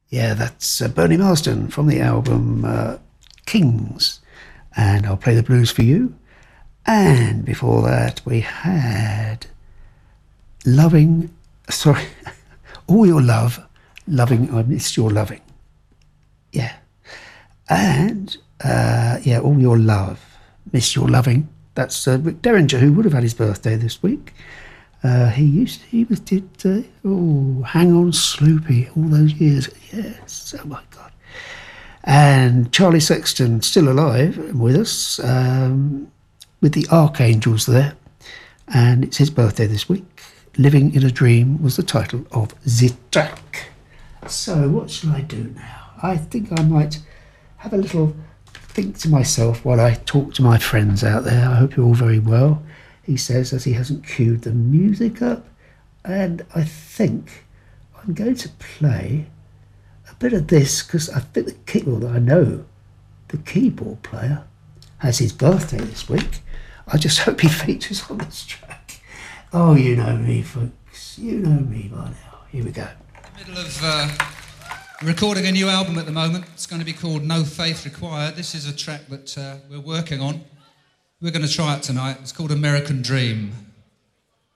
Yeah, that's Bernie Marsden from the album Kings. And I'll play the blues for you. And before that, we had Loving, sorry, All Your Love, Loving, I Missed Your Loving. Yeah. And, All Your Love, Miss Your Loving. That's Rick Derringer, who would have had his birthday this week. Hang On Sloopy, all those years. Yes, oh my God. And Charlie Sexton, still alive and with us, with the Archangels there. And it's his birthday this week. Living in a Dream was the title of the track. So what shall I do now? I think I might have a little think to myself while I talk to my friends out there. I hope you're all very well, he says, as he hasn't queued the music up. And I think I'm going to play a bit of this because I think I know the keyboard player has his birthday this week. I just hope he features on this track. Oh, you know me, folks. You know me by now. Here we go. In the middle of recording a new album at the moment. It's going to be called No Faith Required. This is a track that we're working on. We're going to try it tonight. It's called American Dream.